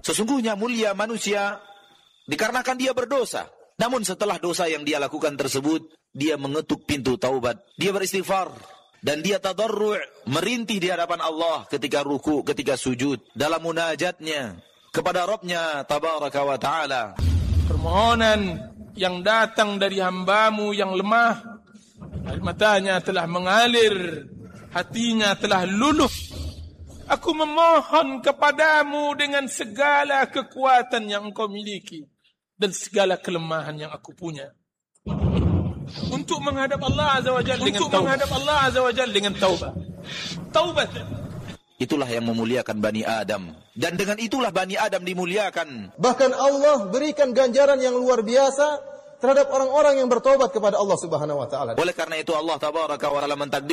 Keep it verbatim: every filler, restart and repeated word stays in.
Sesungguhnya mulia manusia dikarenakan dia berdosa. Namun setelah dosa yang dia lakukan tersebut, dia mengetuk pintu taubat. Dia beristighfar. Dan dia tadarru', merintih di hadapan Allah ketika ruku, ketika sujud. Dalam munajatnya kepada Rabbnya Tabaraka wa Ta'ala. Permohonan yang datang dari hambamu yang lemah, air matanya telah mengalir, hatinya telah luluh. Aku memohon kepadamu dengan segala kekuatan yang engkau miliki dan segala kelemahan yang aku punya, untuk menghadap Allah Azza wa Jalla dengan taubat. menghadap Allah Azza wa Jalla dengan taubat. Taubat. Itulah yang memuliakan Bani Adam. Dan dengan itulah Bani Adam dimuliakan. Bahkan Allah berikan ganjaran yang luar biasa terhadap orang-orang yang bertobat kepada Allah Subhanahu wa taala. Oleh karena itu Allah Tabaraka wa Ta'ala mentakdirkan